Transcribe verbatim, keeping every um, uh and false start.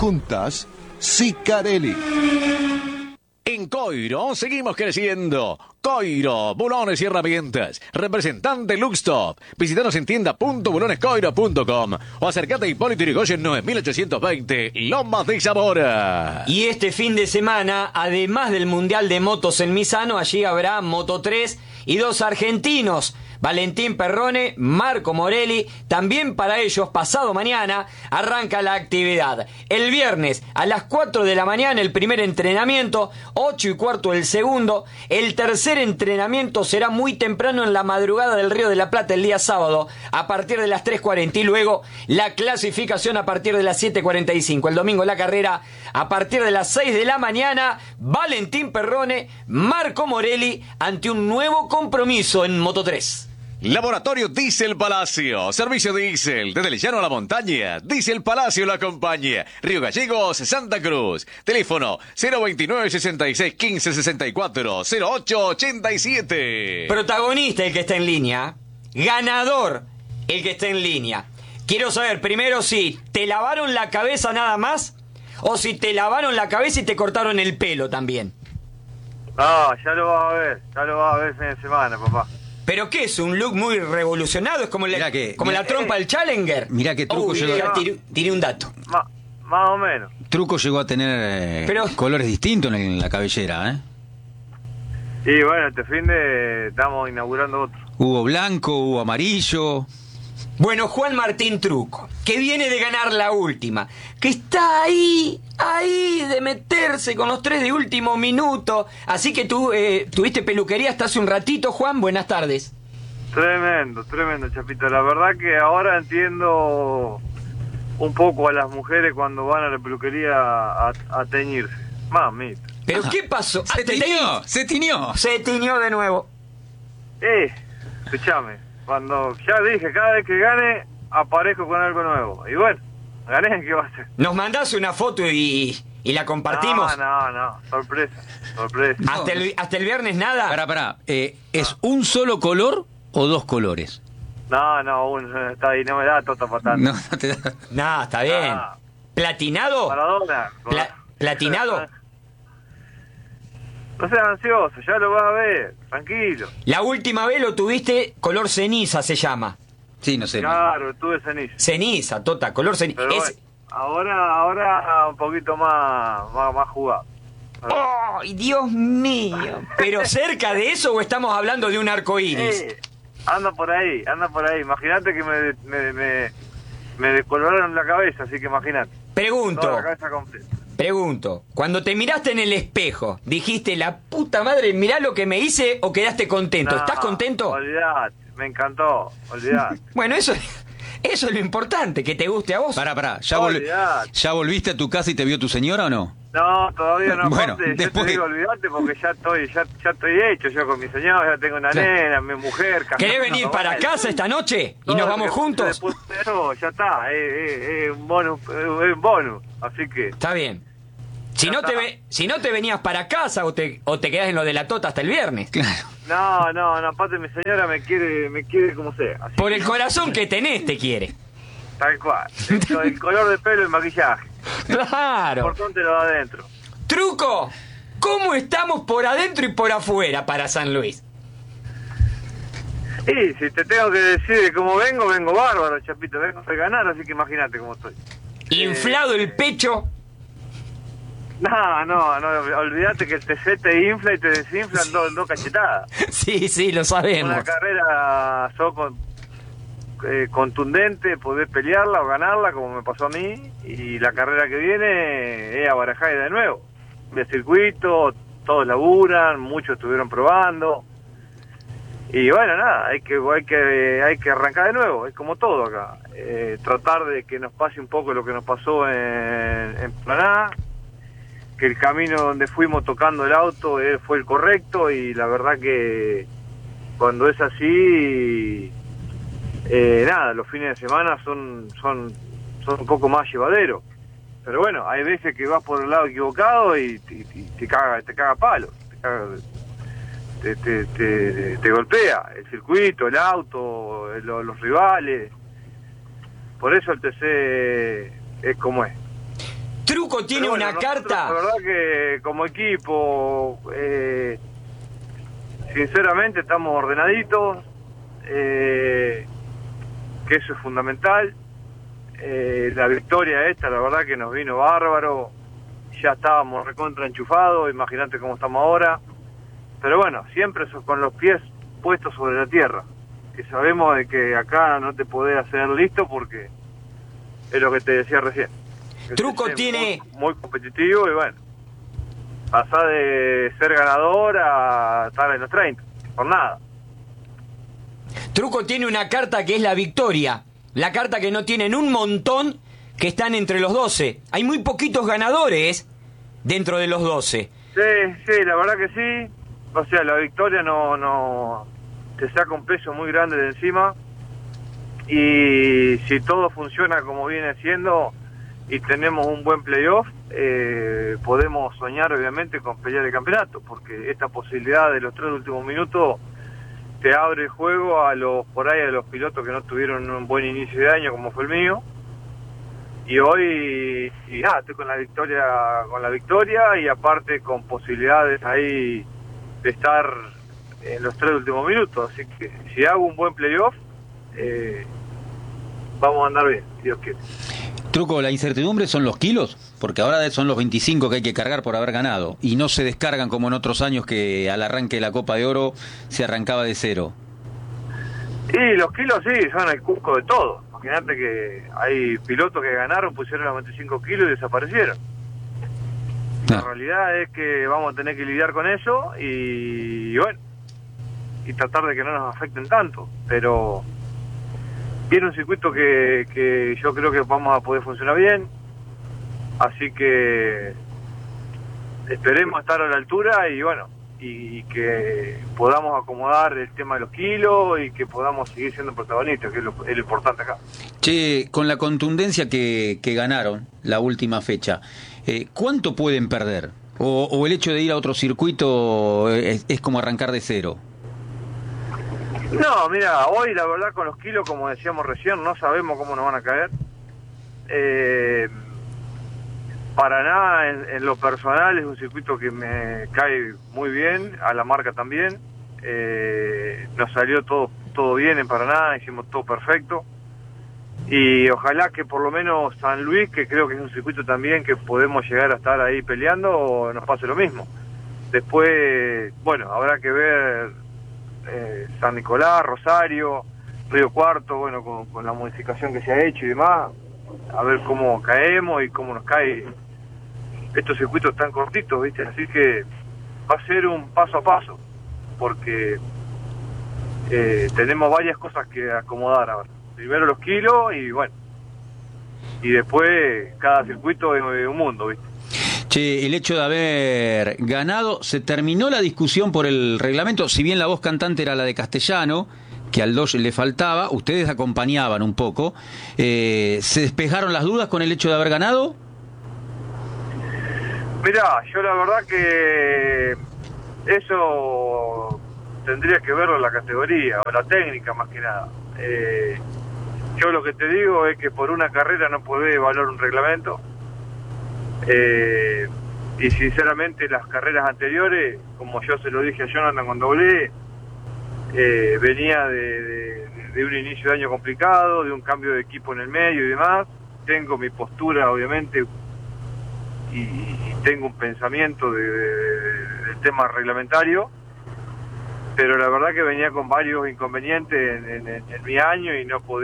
juntas, Sicarelli. En Coiro seguimos creciendo. Coiro, bulones y herramientas. Representante Luxtop. Visítanos en tienda punto bulones coiro punto com o acercate a Hipólito Yrigoyen nueve mil ochocientos veinte, Lomas de Zamora. Y este fin de semana, además del Mundial de Motos en Misano, allí habrá Moto tres y dos argentinos, Valentín Perrone, Marco Morelli. También para ellos, pasado mañana, arranca la actividad. El viernes, a las cuatro de la mañana, el primer entrenamiento, ocho y cuarto el segundo. El tercer entrenamiento será muy temprano en la madrugada del Río de la Plata, el día sábado, a partir de las tres cuarenta. Y luego, la clasificación a partir de las siete cuarenta y cinco. El domingo, la carrera a partir de las seis de la mañana. Valentín Perrone, Marco Morelli, ante un nuevo compromiso en Moto tres. Laboratorio Diesel Palacio. Servicio diésel. Desde el llano a la montaña. Diesel Palacio lo acompaña. Río Gallegos, Santa Cruz. Teléfono cero veintinueve, sesenta y seis, quince, sesenta y cuatro, cero ocho ochenta y siete. Protagonista el que está en línea. Ganador el que está en línea. Quiero saber primero si te lavaron la cabeza nada más o si te lavaron la cabeza y te cortaron el pelo también. No, ya lo vas a ver. Ya lo vas a ver el fin de semana, papá. ¿Pero qué es? ¿Un look muy revolucionado? ¿Es como, la, que, como mirá, la trompa del Challenger? Mirá qué truco Uy, llegó. ya tiré, tiré un dato. Ma, más o menos. Truco llegó a tener eh, Pero- colores distintos en la cabellera, ¿eh? Y bueno, este fin de estamos inaugurando otro. Hubo blanco, hubo amarillo. Bueno, Juan Martín Truco, que viene de ganar la última, que está ahí, ahí de meterse con los tres de último minuto. Así que tú eh, tuviste peluquería hasta hace un ratito, Juan. Buenas tardes. Tremendo, tremendo, Chapito. La verdad que ahora entiendo un poco a las mujeres cuando van a la peluquería a, a teñirse. Mamita. ¿Pero qué pasó? Se ¿Te tiñó, se tiñó. Se tiñó de nuevo. Eh, escuchame. Cuando ya dije, cada vez que gane, aparezco con algo nuevo. Y bueno, gané, ¿qué va a hacer? ¿Nos mandás una foto y, y la compartimos? No, no, no. Sorpresa, sorpresa. ¿Hasta el, hasta el viernes nada? Pará, pará. Eh, ¿Es un solo color o dos colores? No, no, uno está ahí, no me da tota patata. No, no te da. No, está bien. Ah. ¿Platinado? Maradona. Pla- ¿Platinado? No seas ansioso, ya lo vas a ver, tranquilo. La última vez lo tuviste color ceniza, se llama. Sí, no sé. Claro, tuve ceniza. Ceniza, Tota, color ceniza. Pero Es... bueno, ahora, ahora un poquito más, más, más jugado. ¡Ay, Dios mío! ¿Pero cerca de eso o estamos hablando de un arco iris? Eh, anda por ahí, anda por ahí. Imagínate que me, me, me, me decoloraron la cabeza, así que imagínate. Pregunto, Toda la cabeza completa. pregunto. Cuando te miraste en el espejo, ¿dijiste, la puta madre, mirá lo que me hice o quedaste contento? No, ¿Estás contento? Olvidate, me encantó, olvidate. Bueno, eso, eso es lo importante, que te guste a vos. Pará, pará. ¿Ya, vol- Olvidate. ¿Ya volviste a tu casa y te vio tu señora o no? No, todavía no. Bueno, Aparte, después- yo te digo, olvidate porque ya estoy, ya, ya estoy hecho yo con mi señora, ya tengo una Claro. nena, mi mujer. ¿Querés casada, venir no, para bueno. casa esta noche y Todo nos lo vamos que juntos? después de eso, ya está, es eh, eh, un bonus, eh, es un bonus, así que... Está bien. Si Ya no, te está. ve- si no te venías para casa o te, o te quedás en lo de la tota hasta el viernes. Claro. No, no, no, aparte mi señora me quiere, me quiere como sea. Así Por que el corazón que tenés te quiere. Tal cual. El, el color de pelo y el maquillaje. Claro. Importante lo de adentro. Truco, ¿cómo estamos por adentro y por afuera para San Luis? Y si te tengo que decir de cómo vengo, vengo bárbaro, Chapito. Vengo de ganar, así que imagínate cómo estoy. Inflado el pecho. No, no, no, olvídate que el T C te infla y te desinfla en dos, dos cachetadas. Sí, sí, lo Una sabemos. carrera sos con- eh, contundente, podés pelearla o ganarla, como me pasó a mí, y la carrera que viene es a Barajay de nuevo. De circuito, todos laburan, muchos estuvieron probando. Y bueno, nada, hay que hay que hay que arrancar de nuevo, es como todo acá. Eh, tratar de que nos pase un poco lo que nos pasó en, en Paraná, que el camino donde fuimos tocando el auto eh, fue el correcto, y la verdad que cuando es así, eh, nada, los fines de semana son son son un poco más llevaderos. Pero bueno, hay veces que vas por el lado equivocado y te, te, te caga te caga palo, te caga, te, te, te, te golpea el circuito, el auto, el- los rivales. Por eso el T C es como es. Truco tiene Pero bueno, una nosotros, carta. la verdad que como equipo, eh, sinceramente estamos ordenaditos, eh, que eso es fundamental. Eh, la victoria esta, la verdad que nos vino bárbaro. Ya estábamos recontra enchufados, imagínate cómo estamos ahora. Pero bueno, siempre eso con los pies puestos sobre la tierra. Que sabemos de que acá no te podés hacer listo porque es lo que te decía recién. Que Truco es tiene... Muy, muy competitivo y bueno, pasar de ser ganador a estar en los treinta, por nada. Truco tiene una carta que es la victoria. La carta que no tienen un montón que están entre los doce. Hay muy poquitos ganadores dentro de los doce. Sí, sí, la verdad que sí. O sea, la victoria no, no te saca un peso muy grande de encima. Y si todo funciona como viene siendo y tenemos un buen playoff, eh, podemos soñar obviamente con pelear el campeonato, porque esta posibilidad de los tres últimos minutos te abre el juego a los por ahí a los pilotos que no tuvieron un buen inicio de año como fue el mío. Y hoy y nada, estoy con la victoria con la victoria y aparte con posibilidades ahí de estar en los tres últimos minutos, así que si hago un buen playoff, eh, vamos a andar bien, si Dios quiere. Truco, la incertidumbre son los kilos, porque ahora son los veinticinco que hay que cargar por haber ganado, y no se descargan como en otros años que al arranque de la Copa de Oro se arrancaba de cero. Y los kilos sí, son el cusco de todo. Imagínate que hay pilotos que ganaron, pusieron los veinticinco kilos y desaparecieron. La Ah. realidad es que vamos a tener que lidiar con eso y, y bueno, y tratar de que no nos afecten tanto, pero viene un circuito que, que yo creo que vamos a poder funcionar bien, así que esperemos estar a la altura y bueno, y, y que podamos acomodar el tema de los kilos y que podamos seguir siendo protagonistas, que es lo, es lo importante acá. Che, con la contundencia que, que ganaron la última fecha, eh, ¿cuánto pueden perder? O, ¿O el hecho de ir a otro circuito es, es como arrancar de cero? No, mira, hoy la verdad con los kilos, como decíamos recién, no sabemos cómo nos van a caer. Eh, para nada, en, en lo personal es un circuito que me cae muy bien, a la marca también. Eh, nos salió todo todo bien en Paraná, hicimos todo perfecto. Y ojalá que por lo menos San Luis, que creo que es un circuito también que podemos llegar a estar ahí peleando, nos pase lo mismo. Después, bueno, habrá que ver eh, San Nicolás, Rosario, Río Cuarto, bueno, con, con la modificación que se ha hecho y demás, a ver cómo caemos y cómo nos cae estos circuitos tan cortitos, ¿viste? Así que va a ser un paso a paso, porque eh, tenemos varias cosas que acomodar ahora. Primero los kilos y bueno, y después cada circuito es un mundo, ¿viste? Che, el hecho de haber ganado, se terminó la discusión por el reglamento, si bien la voz cantante era la de Castellano, que al dos le faltaba, ustedes acompañaban un poco, eh, ¿se despejaron las dudas con el hecho de haber ganado? Mirá, yo la verdad que eso tendría que verlo en la categoría, o la técnica más que nada. Eh, yo lo que te digo es que por una carrera no podés evaluar un reglamento. Eh, y sinceramente las carreras anteriores, como yo se lo dije a Jonathan cuando hablé, eh, venía de, de, de un inicio de año complicado, de un cambio de equipo en el medio y demás. Tengo mi postura obviamente y, y tengo un pensamiento de, de, de, del tema reglamentario, pero la verdad que venía con varios inconvenientes en, en, en mi año y no podía